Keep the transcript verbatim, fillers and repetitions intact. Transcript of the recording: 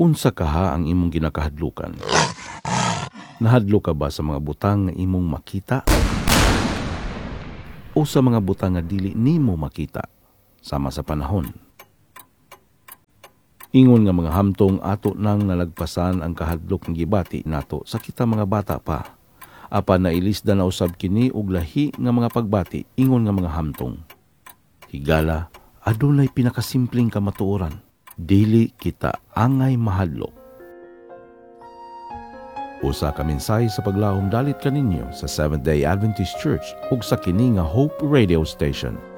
Unsa kaha ang imong ginakahadlukan? Nahadlok ka ba sa mga butang nga imong makita? O sa mga butang nga dili nimo makita sama sa panahon? Ingon nga mga hamtong ato nang nalagpasan ang kahadlok ng gibati nato sa kita mga bata pa. Apan nailisda na usab kini og lahi nga mga pagbati ingon nga mga hamtong. Higala, adunay pinakasimpleng kamatuoran. Dili kita angay mahadlok. Usa ka mensahe sa paglahom dalit kaninyo sa Seventh-day Adventist Church ug sa kini nga Hope Radio Station.